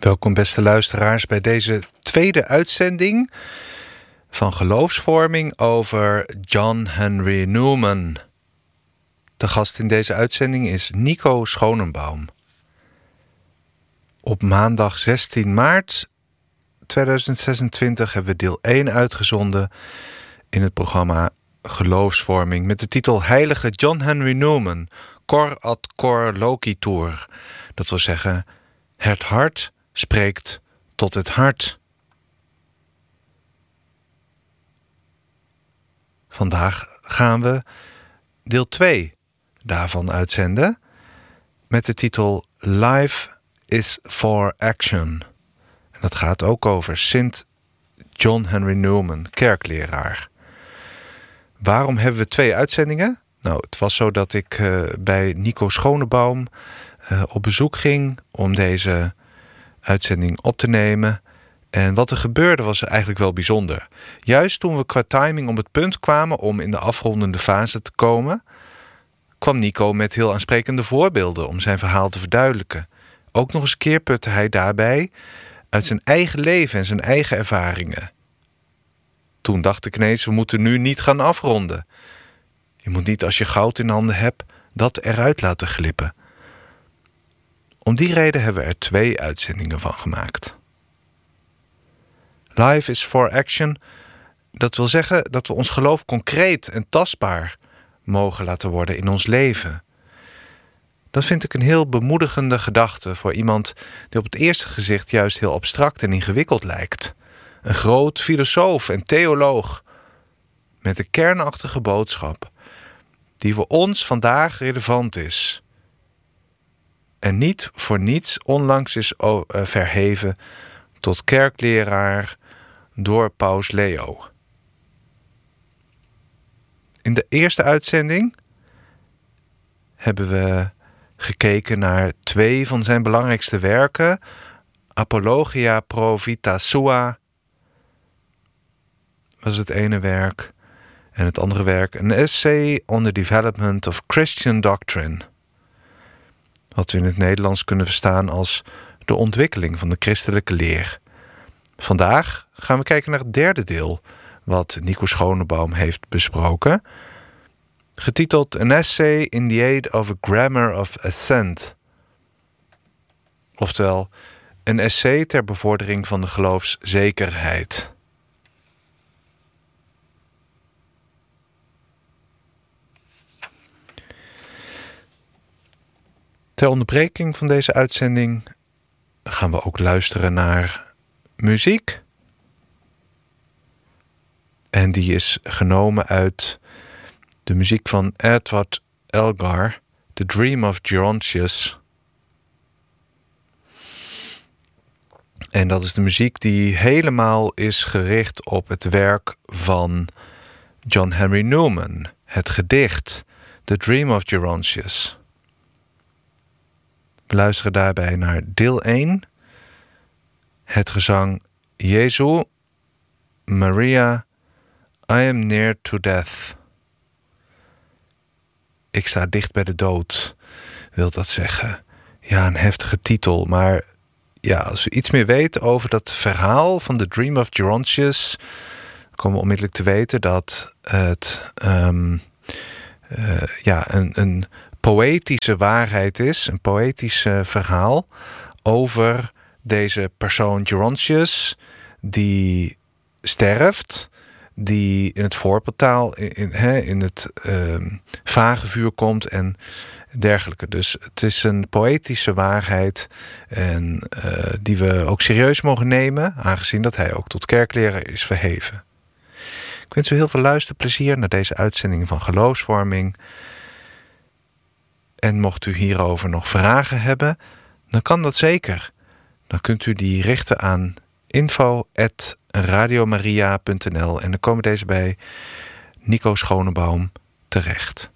Welkom beste luisteraars bij deze tweede uitzending van geloofsvorming over John Henry Newman. De gast in deze uitzending is Nico Schonenbaum. Op maandag 16 maart 2026 hebben we deel 1 uitgezonden in het programma Geloofsvorming met de titel Heilige John Henry Newman, Cor ad cor locitur. Dat wil zeggen, het hart spreekt tot het hart. Vandaag gaan we deel 2 daarvan uitzenden met de titel Life is for Action. En dat gaat ook over Sint John Henry Newman, kerkleraar. Waarom hebben we 2 uitzendingen? Nou, het was zo dat ik bij Nico Schonenbaum op bezoek ging om deze uitzending op te nemen. En wat er gebeurde was eigenlijk wel bijzonder. Juist toen we qua timing op het punt kwamen om in de afrondende fase te komen, kwam Nico met heel aansprekende voorbeelden om zijn verhaal te verduidelijken. Ook nog eens een keer putte hij daarbij uit zijn eigen leven en zijn eigen ervaringen. Toen dacht ik ineens, we moeten nu niet gaan afronden. Je moet niet als je goud in handen hebt, dat eruit laten glippen. Om die reden hebben we er 2 uitzendingen van gemaakt. Life is for action. Dat wil zeggen dat we ons geloof concreet en tastbaar mogen laten worden in ons leven. Dat vind ik een heel bemoedigende gedachte voor iemand die op het eerste gezicht juist heel abstract en ingewikkeld lijkt. Een groot filosoof en theoloog met een kernachtige boodschap die voor ons vandaag relevant is. En niet voor niets onlangs is verheven tot kerkleraar door Paus Leo. In de eerste uitzending hebben we gekeken naar 2 van zijn belangrijkste werken. Apologia pro vita sua was het ene werk. En het andere werk, An Essay on the Development of Christian Doctrine. Wat we in het Nederlands kunnen verstaan als de ontwikkeling van de christelijke leer. Vandaag gaan we kijken naar het derde deel wat Nico Schonenbaum heeft besproken. Getiteld An Essay in the Aid of a Grammar of Assent. Oftewel, een essay ter bevordering van de geloofszekerheid. Ter onderbreking van deze uitzending gaan we ook luisteren naar muziek. En die is genomen uit de muziek van Edward Elgar, The Dream of Gerontius. En dat is de muziek die helemaal is gericht op het werk van John Henry Newman, het gedicht The Dream of Gerontius. We luisteren daarbij naar deel 1, het gezang Jezu, Maria, I am near to death. Ik sta dicht bij de dood, wil dat zeggen. Ja, een heftige titel, maar ja, als we iets meer weten over dat verhaal van The Dream of Gerontius, komen we onmiddellijk te weten dat het een poëtische waarheid is, een poëtisch verhaal over deze persoon Gerontius die sterft, die in het voorportaal in het vagevuur komt en dergelijke. Dus het is een poëtische waarheid en die we ook serieus mogen nemen, aangezien dat hij ook tot kerkleraar is verheven. Ik wens u heel veel luisterplezier naar deze uitzending van Geloofsvorming. En mocht u hierover nog vragen hebben, dan kan dat zeker. Dan kunt u die richten aan info@radiomaria.nl en dan komen deze bij Nico Schonenbaum terecht.